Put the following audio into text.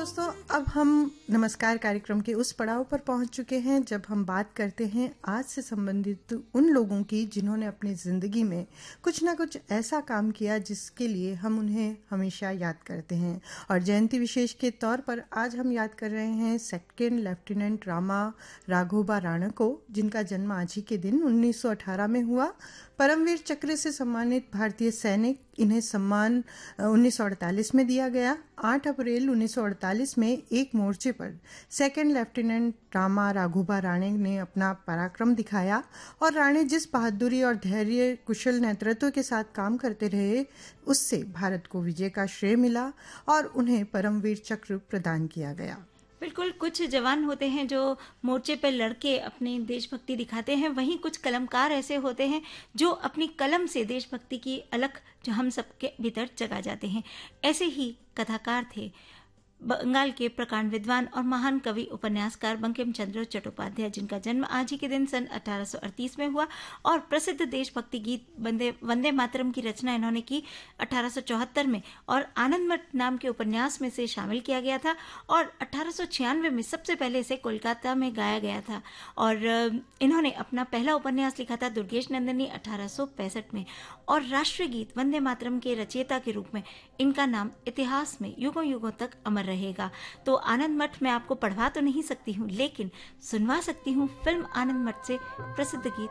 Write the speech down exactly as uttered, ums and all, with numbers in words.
दोस्तों, अब हम नमस्कार कार्यक्रम के उस पड़ाव पर पहुंच चुके हैं जब हम बात करते हैं आज से संबंधित उन लोगों की जिन्होंने अपनी ज़िंदगी में कुछ ना कुछ ऐसा काम किया जिसके लिए हम उन्हें हमेशा याद करते हैं। और जयंती विशेष के तौर पर आज हम याद कर रहे हैं सेकंड लेफ्टिनेंट रामा राघोबा राणा को, जिनका जन्म आज ही के दिन उन्नीस सौ अठारह में हुआ। परमवीर चक्र से सम्मानित भारतीय सैनिक, इन्हें सम्मान उन्नीस सौ अड़तालीस में दिया गया। आठ अप्रैल उन्नीस सौ अड़तालीस में एक मोर्चे पर सेकंड लेफ्टिनेंट रामा राघोबा राणे ने अपना पराक्रम दिखाया और राणे जिस बहादुरी और धैर्य कुशल नेतृत्व के साथ काम करते रहे, उससे भारत को विजय का श्रेय मिला और उन्हें परमवीर चक्र प्रदान किया गया। बिल्कुल, कुछ जवान होते हैं जो मोर्चे पर लड़के अपनी देशभक्ति दिखाते हैं, वहीं कुछ कलमकार ऐसे होते हैं जो अपनी कलम से देशभक्ति की अलख जो हम सबके भीतर जगा जाते हैं। ऐसे ही कथाकार थे बंगाल के प्रकांड विद्वान और महान कवि उपन्यासकार बंकिम चंद्र चट्टोपाध्याय, जिनका जन्म आज ही के दिन सन अठारह सौ अड़तीस में हुआ और प्रसिद्ध देशभक्ति गीत वंदे वंदे मातरम की रचना इन्होंने की अठारह सौ चौहत्तर में और आनंद मठ नाम के उपन्यास में से शामिल किया गया था और अठारह सौ छियानवे में सबसे पहले इसे कोलकाता में गाया गया था। और इन्होंने अपना पहला उपन्यास लिखा था दुर्गेश नंदिनी अठारह सौ पैंसठ में और राष्ट्रीय गीत वंदे मातरम के रचयिता के रूप में इनका नाम इतिहास में युगों युगों तक अमर रहेगा। तो आनंद मठ में आपको पढ़वा तो नहीं सकती हूँ, लेकिन सुनवा सकती हूँ फिल्म आनंद मठ से प्रसिद्ध गीत